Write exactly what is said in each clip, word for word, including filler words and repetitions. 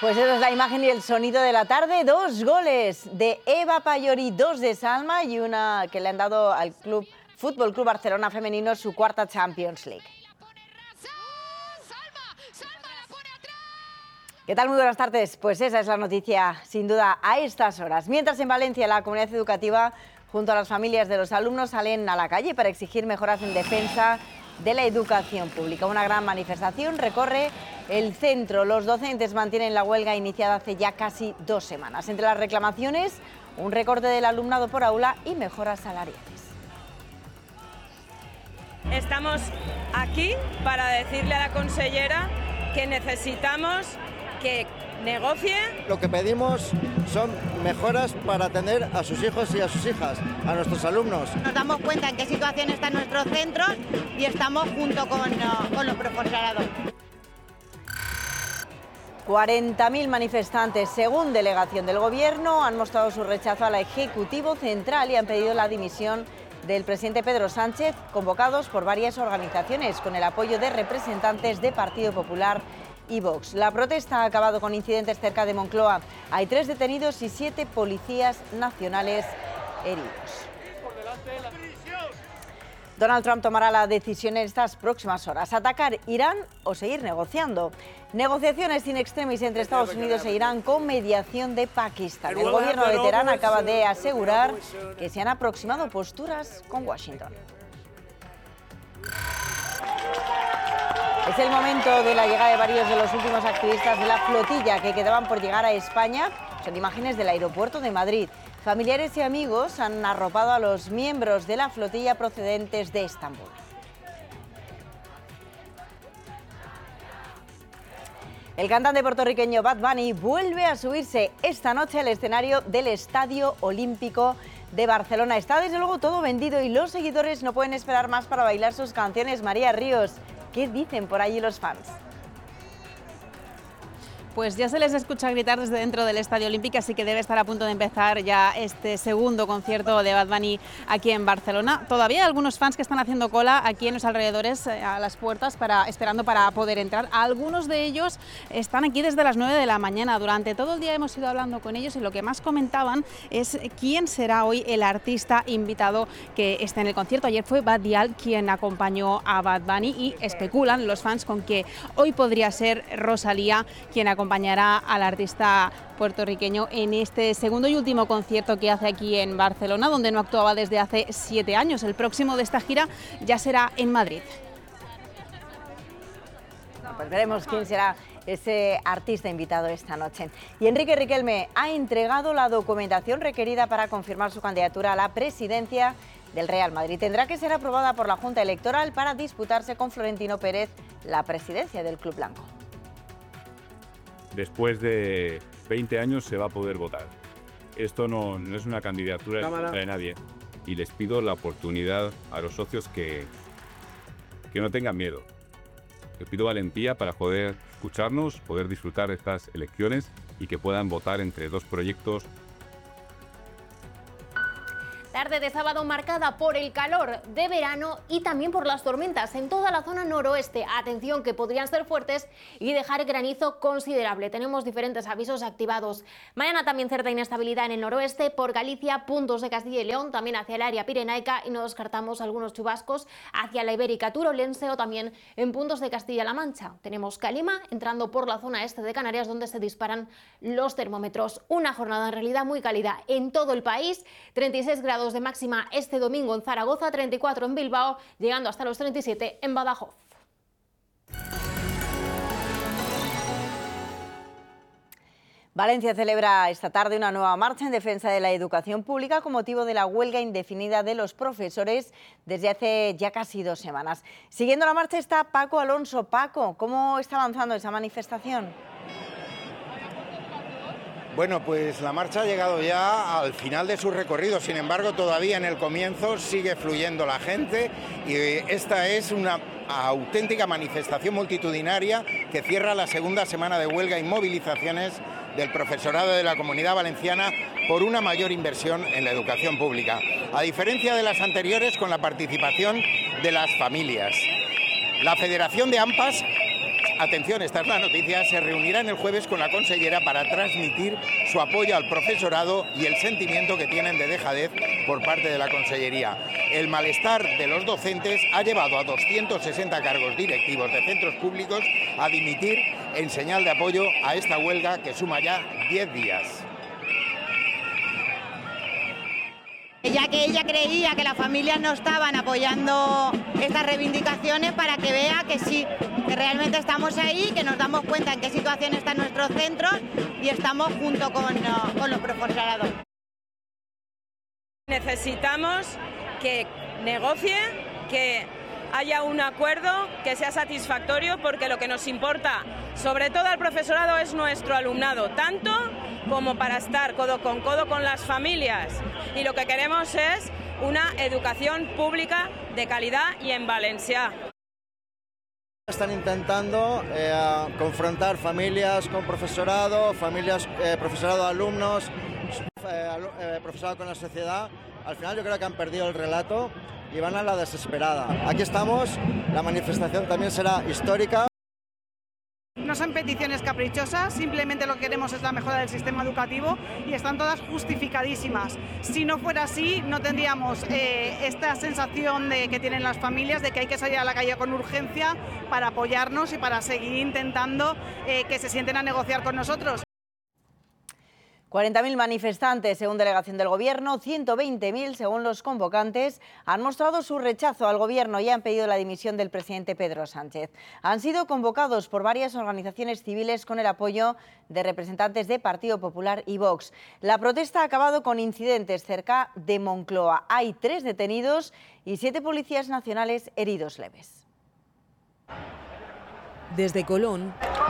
Pues esa es la imagen y el sonido de la tarde. Dos goles de Eva Payori, dos de Salma y una que le han dado al club Fútbol Club Barcelona Femenino su cuarta Champions League. ¿Qué tal? Muy buenas tardes. Pues esa es la noticia, sin duda, a estas horas. Mientras en Valencia la comunidad educativa, junto a las familias de los alumnos, salen a la calle para exigir mejoras en defensa de la educación pública. Una gran manifestación recorre el centro. Los docentes mantienen la huelga iniciada hace ya casi dos semanas. Entre las reclamaciones, un recorte del alumnado por aula y mejoras salariales. Estamos aquí para decirle a la consellera que necesitamos que negocie. Lo que pedimos son mejoras para atender a sus hijos y a sus hijas, a nuestros alumnos. Nos damos cuenta en qué situación están nuestros centros y estamos junto con, uh, con los profesorados. cuarenta mil manifestantes, según delegación del Gobierno, han mostrado su rechazo al Ejecutivo Central y han pedido la dimisión del presidente Pedro Sánchez, convocados por varias organizaciones con el apoyo de representantes de Partido Popular y Vox. La protesta ha acabado con incidentes cerca de Moncloa. Hay tres detenidos y siete policías nacionales heridos. Donald Trump tomará la decisión en estas próximas horas: atacar Irán o seguir negociando. Negociaciones in extremis entre Estados Unidos e Irán con mediación de Pakistán. El gobierno de Teherán acaba de asegurar que se han aproximado posturas con Washington. Es el momento de la llegada de varios de los últimos activistas de la flotilla que quedaban por llegar a España. Son imágenes del aeropuerto de Madrid. Familiares y amigos han arropado a los miembros de la flotilla procedentes de Estambul. El cantante puertorriqueño Bad Bunny vuelve a subirse esta noche al escenario del Estadio Olímpico de Barcelona. Está desde luego todo vendido y los seguidores no pueden esperar más para bailar sus canciones. María Ríos, ¿qué dicen por allí los fans? Pues ya se les escucha gritar desde dentro del Estadio Olímpico, así que debe estar a punto de empezar ya este segundo concierto de Bad Bunny aquí en Barcelona. Todavía hay algunos fans que están haciendo cola aquí en los alrededores, a las puertas, para, esperando para poder entrar. Algunos de ellos están aquí desde las nueve de la mañana. Durante todo el día hemos ido hablando con ellos y lo que más comentaban es quién será hoy el artista invitado que esté en el concierto. Ayer fue Bad Gyal quien acompañó a Bad Bunny y especulan los fans con que hoy podría ser Rosalía quien acompañó acompañará al artista puertorriqueño en este segundo y último concierto que hace aquí en Barcelona, donde no actuaba desde hace siete años. El próximo de esta gira ya será en Madrid. Pues veremos quién será ese artista invitado esta noche. Y Enrique Riquelme ha entregado la documentación requerida para confirmar su candidatura a la presidencia del Real Madrid. Tendrá que ser aprobada por la Junta Electoral para disputarse con Florentino Pérez la presidencia del club blanco. Después de veinte años se va a poder votar. Esto no, no es una candidatura de nadie. Y les pido la oportunidad a los socios que, que no tengan miedo. Les pido valentía para poder escucharnos, poder disfrutar de estas elecciones y que puedan votar entre dos proyectos. Tarde de sábado marcada por el calor de verano y también por las tormentas en toda la zona noroeste. Atención, que podrían ser fuertes y dejar granizo considerable. Tenemos diferentes avisos activados. Mañana también cierta inestabilidad en el noroeste, por Galicia, puntos de Castilla y León, también hacia el área pirenaica, y no descartamos algunos chubascos hacia la Ibérica turolense o también en puntos de Castilla-La Mancha. Tenemos calima entrando por la zona este de Canarias, donde se disparan los termómetros. Una jornada en realidad muy cálida en todo el país. treinta y seis grados de máxima este domingo en Zaragoza, treinta y cuatro en Bilbao, llegando hasta los treinta y siete en Badajoz. Valencia celebra esta tarde una nueva marcha en defensa de la educación pública con motivo de la huelga indefinida de los profesores desde hace ya casi dos semanas. Siguiendo la marcha está Paco Alonso. Paco, ¿cómo está avanzando esa manifestación? Bueno, pues la marcha ha llegado ya al final de su recorrido, sin embargo todavía en el comienzo sigue fluyendo la gente y esta es una auténtica manifestación multitudinaria que cierra la segunda semana de huelga y movilizaciones del profesorado de la Comunidad Valenciana por una mayor inversión en la educación pública, a diferencia de las anteriores con la participación de las familias. La Federación de AMPAs atención, esta es la noticia, se reunirán el jueves con la consellera para transmitir su apoyo al profesorado y el sentimiento que tienen de dejadez por parte de la consellería. El malestar de los docentes ha llevado a doscientos sesenta cargos directivos de centros públicos a dimitir en señal de apoyo a esta huelga que suma ya diez días. Ya que ella creía que las familias no estaban apoyando estas reivindicaciones, para que vea que sí, que realmente estamos ahí, que nos damos cuenta en qué situación están nuestros centros y estamos junto con, uh, con los profesorados. Necesitamos que negocie, que haya un acuerdo que sea satisfactorio, porque lo que nos importa, sobre todo al profesorado, es nuestro alumnado, tanto como para estar codo con codo con las familias. Y lo que queremos es una educación pública de calidad y en valencià. Están intentando eh, confrontar familias con profesorado, familias, eh, profesorado, alumnos, eh, eh, profesorado con la sociedad. Al final yo creo que han perdido el relato y van a la desesperada. Aquí estamos, la manifestación también será histórica. No son peticiones caprichosas, simplemente lo que queremos es la mejora del sistema educativo y están todas justificadísimas. Si no fuera así, no tendríamos eh, esta sensación de que tienen las familias de que hay que salir a la calle con urgencia para apoyarnos y para seguir intentando eh, que se sienten a negociar con nosotros. cuarenta mil manifestantes, según delegación del Gobierno, ciento veinte mil, según los convocantes, han mostrado su rechazo al Gobierno y han pedido la dimisión del presidente Pedro Sánchez. Han sido convocados por varias organizaciones civiles con el apoyo de representantes de Partido Popular y Vox. La protesta ha acabado con incidentes cerca de Moncloa. Hay tres detenidos y siete policías nacionales heridos leves. Desde Colón,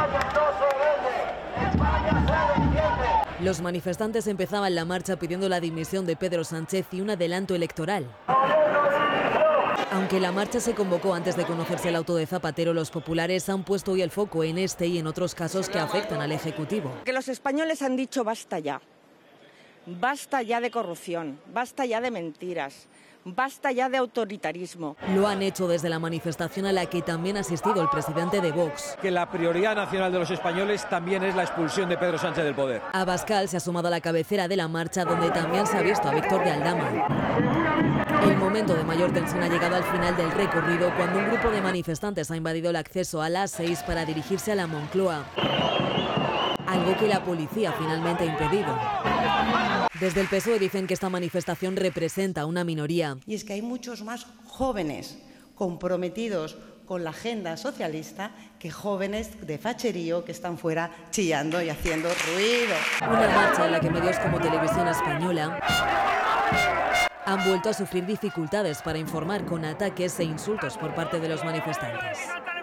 los manifestantes empezaban la marcha pidiendo la dimisión de Pedro Sánchez y un adelanto electoral. Aunque la marcha se convocó antes de conocerse el auto de Zapatero, los populares han puesto hoy el foco en este y en otros casos que afectan al Ejecutivo. Que los españoles han dicho basta ya. Basta ya de corrupción, basta ya de mentiras. Basta ya de autoritarismo. Lo han hecho desde la manifestación a la que también ha asistido el presidente de Vox. Que la prioridad nacional de los españoles también es la expulsión de Pedro Sánchez del poder. Abascal se ha sumado a la cabecera de la marcha, donde también se ha visto a Víctor de Aldama. El momento de mayor tensión ha llegado al final del recorrido, cuando un grupo de manifestantes ha invadido el acceso a la A seis para dirigirse a la Moncloa. Algo que la policía finalmente ha impedido. Desde el P S O E dicen que esta manifestación representa una minoría. Y es que hay muchos más jóvenes comprometidos con la agenda socialista que jóvenes de facherío que están fuera chillando y haciendo ruido. Una marcha en la que medios como Televisión Española han vuelto a sufrir dificultades para informar, con ataques e insultos por parte de los manifestantes.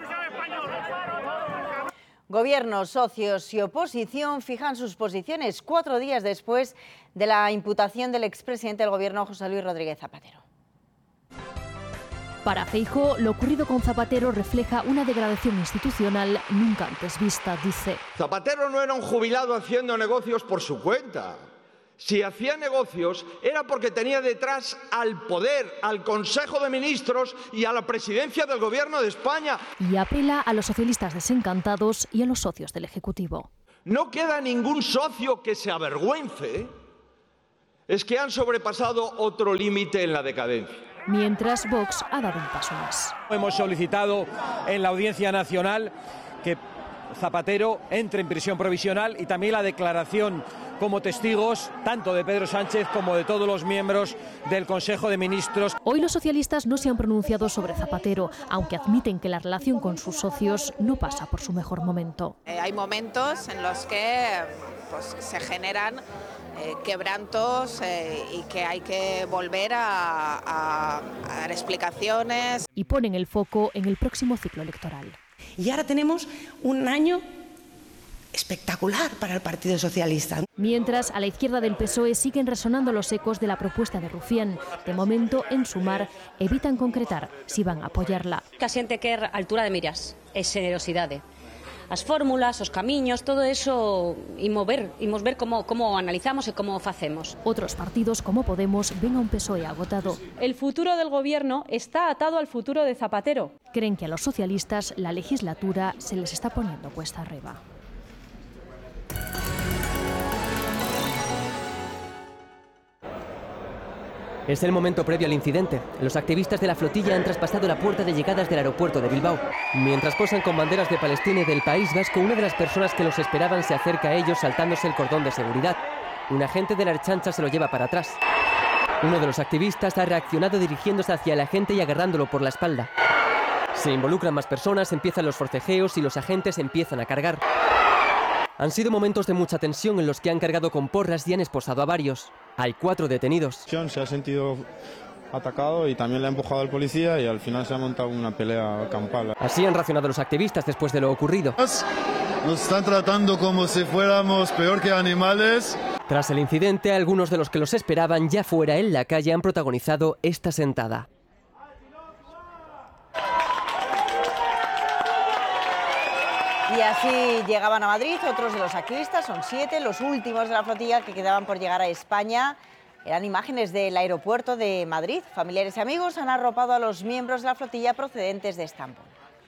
Gobierno, socios y oposición fijan sus posiciones cuatro días después de la imputación del expresidente del Gobierno, José Luis Rodríguez Zapatero. Para Feijóo, lo ocurrido con Zapatero refleja una degradación institucional nunca antes vista, dice. Zapatero no era un jubilado haciendo negocios por su cuenta. Si hacía negocios era porque tenía detrás al poder, al Consejo de Ministros y a la presidencia del Gobierno de España. Y apela a los socialistas desencantados y a los socios del Ejecutivo. No queda ningún socio que se avergüence. Es que han sobrepasado otro límite en la decadencia. Mientras Vox ha dado un paso más. Hemos solicitado en la Audiencia Nacional que Zapatero entre en prisión provisional y también la declaración como testigos tanto de Pedro Sánchez como de todos los miembros del Consejo de Ministros. Hoy los socialistas no se han pronunciado sobre Zapatero, aunque admiten que la relación con sus socios no pasa por su mejor momento. Eh, hay momentos en los que pues, se generan eh, quebrantos eh, y que hay que volver a, a, a dar explicaciones. Y ponen el foco en el próximo ciclo electoral. Y ahora tenemos un año espectacular para el Partido Socialista. Mientras, a la izquierda del P S O E siguen resonando los ecos de la propuesta de Rufián. De momento, en Sumar, evitan concretar si van a apoyarla. Que siente que es altura de miras, es generosidad. as fórmulas, os camiños, todo eso imos ver, imos ver como, como analizamos e como facemos. Otros partidos como Podemos ven a un P S O E agotado. El futuro del gobierno está atado al futuro de Zapatero. Creen que a los socialistas la legislatura se les está poniendo cuesta arriba. Es el momento previo al incidente. Los activistas de la flotilla han traspasado la puerta de llegadas del aeropuerto de Bilbao. Mientras posan con banderas de Palestina y del País Vasco, una de las personas que los esperaban se acerca a ellos saltándose el cordón de seguridad. Un agente de la Ertzaintza se lo lleva para atrás. Uno de los activistas ha reaccionado dirigiéndose hacia el agente y agarrándolo por la espalda. Se involucran más personas, empiezan los forcejeos y los agentes empiezan a cargar. Han sido momentos de mucha tensión en los que han cargado con porras y han esposado a varios. Hay cuatro detenidos. Se ha sentido atacado y también le ha empujado al policía y al final se ha montado una pelea campal. Así han reaccionado los activistas después de lo ocurrido. Nos están tratando como si fuéramos peor que animales. Tras el incidente, algunos de los que los esperaban ya fuera en la calle han protagonizado esta sentada. Y así llegaban a Madrid otros de los activistas, son siete, los últimos de la flotilla que quedaban por llegar a España. Eran imágenes del aeropuerto de Madrid. Familiares y amigos han arropado a los miembros de la flotilla procedentes de Estambul.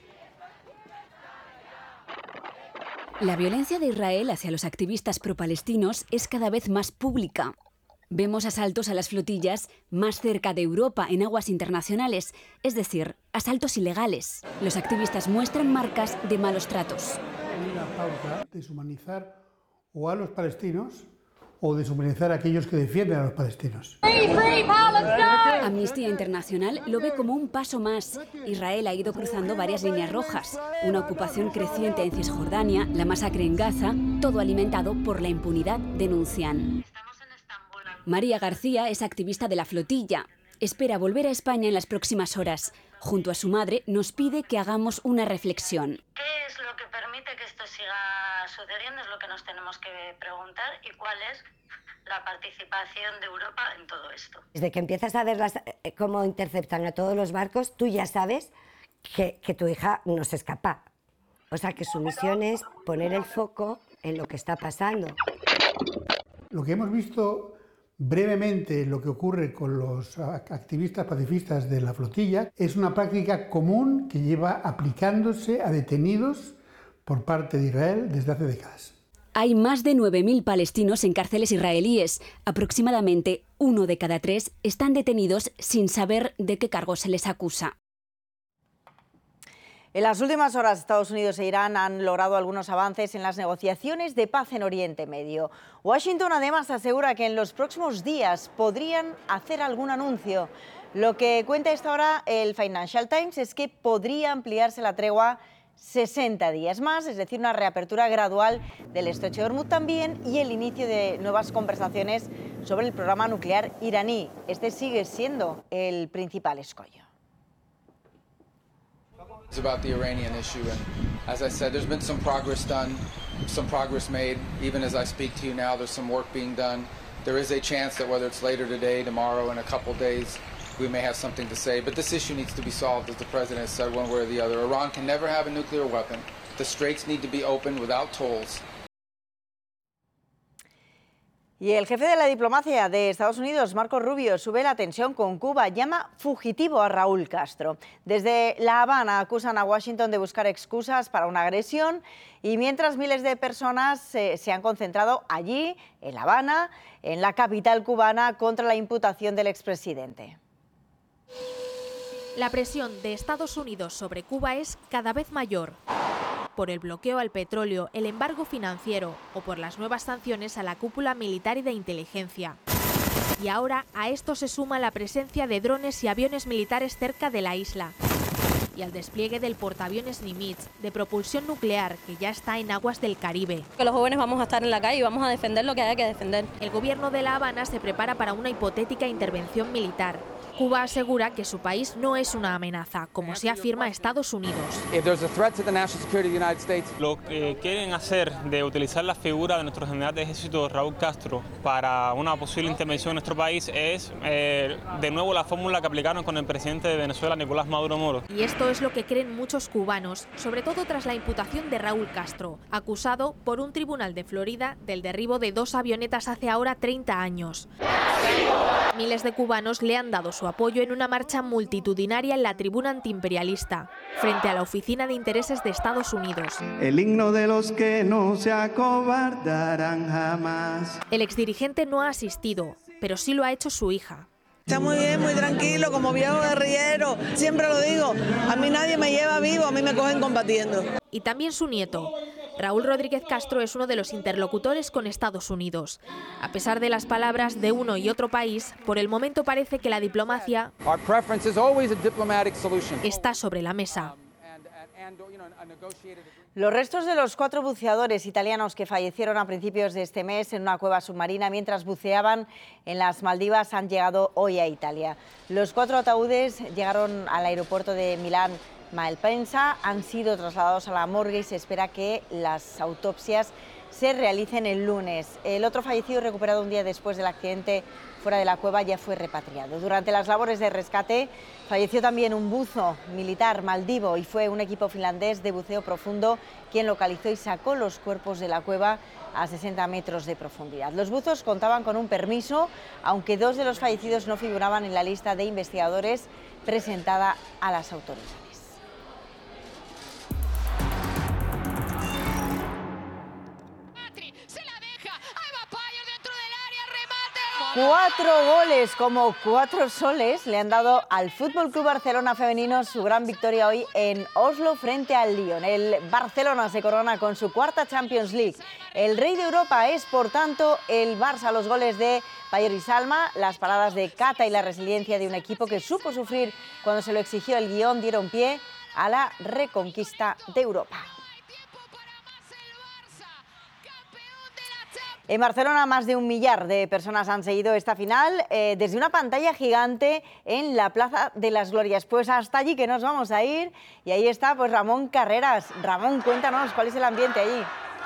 La violencia de Israel hacia los activistas pro-palestinos es cada vez más pública. Vemos asaltos a las flotillas más cerca de Europa, en aguas internacionales, es decir, asaltos ilegales. Los activistas muestran marcas de malos tratos. Hay una pauta de deshumanizar o a los palestinos o deshumanizar a aquellos que defienden a los palestinos. Amnistía Internacional lo ve como un paso más. Israel ha ido cruzando varias líneas rojas. Una ocupación creciente en Cisjordania, la masacre en Gaza, todo alimentado por la impunidad, denuncian. María García es activista de la flotilla. Espera volver a España en las próximas horas. Junto a su madre nos pide que hagamos una reflexión. ¿Qué es lo que permite que esto siga sucediendo? Es lo que nos tenemos que preguntar. ¿Y cuál es la participación de Europa en todo esto? Desde que empiezas a ver las, eh, cómo interceptan a todos los barcos, tú ya sabes que, que tu hija no se escapa. O sea, que su misión es poner el foco en lo que está pasando. Lo que hemos visto brevemente, lo que ocurre con los activistas pacifistas de la flotilla, es una práctica común que lleva aplicándose a detenidos por parte de Israel desde hace décadas. Hay más de nueve mil palestinos en cárceles israelíes. Aproximadamente uno de cada tres están detenidos sin saber de qué cargo se les acusa. En las últimas horas, Estados Unidos e Irán han logrado algunos avances en las negociaciones de paz en Oriente Medio. Washington además asegura que en los próximos días podrían hacer algún anuncio. Lo que cuenta a esta hora el Financial Times es que podría ampliarse la tregua sesenta días más, es decir, una reapertura gradual del estrecho de Hormuz también y el inicio de nuevas conversaciones sobre el programa nuclear iraní. Este sigue siendo el principal escollo. It's about the Iranian issue, and as I said, there's been some progress done, some progress made. Even as I speak to you now, there's some work being done. There is a chance that whether it's later today, tomorrow, in a couple days, we may have something to say. But this issue needs to be solved, as the President has said, one way or the other. Iran can never have a nuclear weapon. The straits need to be opened without tolls. Y el jefe de la diplomacia de Estados Unidos, Marco Rubio, sube la tensión con Cuba, llama fugitivo a Raúl Castro. Desde La Habana acusan a Washington de buscar excusas para una agresión y mientras miles de personas se, se han concentrado allí, en La Habana, en la capital cubana, contra la imputación del expresidente. La presión de Estados Unidos sobre Cuba es cada vez mayor. Por el bloqueo al petróleo, el embargo financiero o por las nuevas sanciones a la cúpula militar y de inteligencia. Y ahora a esto se suma la presencia de drones y aviones militares cerca de la isla y al despliegue del portaaviones Nimitz de propulsión nuclear que ya está en aguas del Caribe. Que los jóvenes vamos a estar en la calle y vamos a defender lo que haya que defender. El gobierno de La Habana se prepara para una hipotética intervención militar. Cuba asegura que su país no es una amenaza, como sí afirma Estados Unidos. Lo que quieren hacer de utilizar la figura de nuestro general de ejército Raúl Castro para una posible intervención en nuestro país es eh, de nuevo la fórmula que aplicaron con el presidente de Venezuela, Nicolás Maduro Moro. Y esto es lo que creen muchos cubanos, sobre todo tras la imputación de Raúl Castro, acusado por un tribunal de Florida del derribo de dos avionetas hace ahora treinta años. Miles de cubanos le han dado su apoyo en una marcha multitudinaria en la tribuna antiimperialista, frente a la Oficina de Intereses de Estados Unidos. El himno de los que no se acobardarán jamás. El exdirigente no ha asistido, pero sí lo ha hecho su hija. Está muy bien, muy tranquilo, como viejo guerrillero. Siempre lo digo, a mí nadie me lleva vivo, a mí me cogen combatiendo. Y también su nieto. Raúl Rodríguez Castro es uno de los interlocutores con Estados Unidos. A pesar de las palabras de uno y otro país, por el momento parece que la diplomacia está sobre la mesa. Los restos de los cuatro buceadores italianos que fallecieron a principios de este mes en una cueva submarina mientras buceaban en las Maldivas han llegado hoy a Italia. Los cuatro ataúdes llegaron al aeropuerto de Milán Malpensa, han sido trasladados a la morgue y se espera que las autopsias se realicen el lunes. El otro fallecido, recuperado un día después del accidente fuera de la cueva, ya fue repatriado. Durante las labores de rescate falleció también un buzo militar maldivo y fue un equipo finlandés de buceo profundo quien localizó y sacó los cuerpos de la cueva a sesenta metros de profundidad. Los buzos contaban con un permiso, aunque dos de los fallecidos no figuraban en la lista de investigadores presentada a las autoridades. Cuatro goles como cuatro soles le han dado al Fútbol Club Barcelona femenino su gran victoria hoy en Oslo frente al Lyon. El Barcelona se corona con su cuarta Champions League. El rey de Europa es, por tanto, el Barça. Los goles de Bayer y Salma, las paradas de Cata y la resiliencia de un equipo que supo sufrir cuando se lo exigió el guión, dieron pie a la reconquista de Europa. En Barcelona, más de un millar de personas han seguido esta final eh, desde una pantalla gigante en la Plaza de las Glorias. Pues hasta allí que nos vamos a ir y ahí está pues Ramón Carreras. Ramón, cuéntanos cuál es el ambiente allí.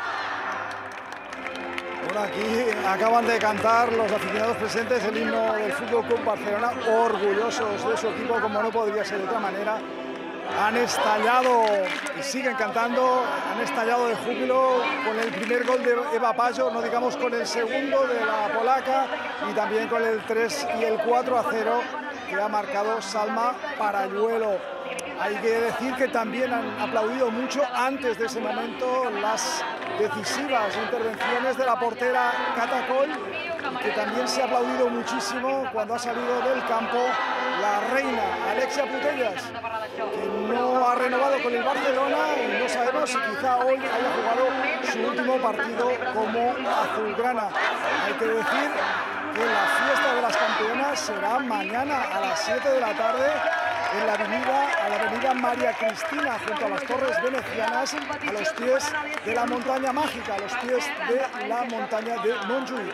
Bueno, aquí acaban de cantar los aficionados presentes el himno del Fútbol Club Barcelona, orgullosos de su equipo, como no podría ser de otra manera. Han estallado y siguen cantando, han estallado de júbilo con el primer gol de Eva Payo, no digamos con el segundo de la polaca y también con el tres y el cuatro a cero que ha marcado Salma Parayuelo. Hay que decir que también han aplaudido mucho antes de ese momento las decisivas intervenciones de la portera Cata Coll, que también se ha aplaudido muchísimo cuando ha salido del campo la reina Alexia Putellas, que no ha renovado con el Barcelona y no sabemos si quizá hoy haya jugado su último partido como azulgrana. Hay que decir que la fiesta de las campeonas será mañana a las siete de la tarde en la avenida, a la avenida María Cristina, junto a las Torres Venecianas, a los pies de la montaña mágica, a los pies de la montaña de Montjuïc.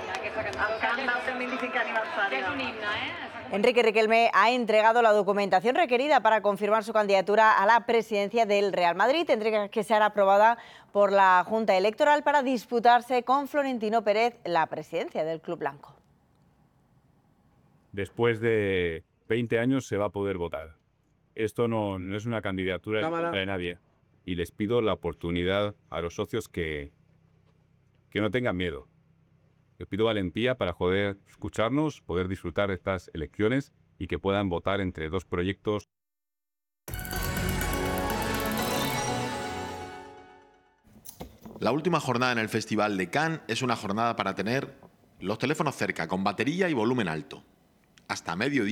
Enrique Riquelme ha entregado la documentación requerida para confirmar su candidatura a la presidencia del Real Madrid. Tendrá que ser aprobada por la Junta Electoral para disputarse con Florentino Pérez la presidencia del club blanco. Después de veinte años se va a poder votar. Esto no, no es una candidatura de nadie. Y les pido la oportunidad a los socios que, que no tengan miedo. Les pido valentía para poder escucharnos, poder disfrutar de estas elecciones y que puedan votar entre dos proyectos. La última jornada en el Festival de Cannes es una jornada para tener los teléfonos cerca, con batería y volumen alto. Hasta mediodía.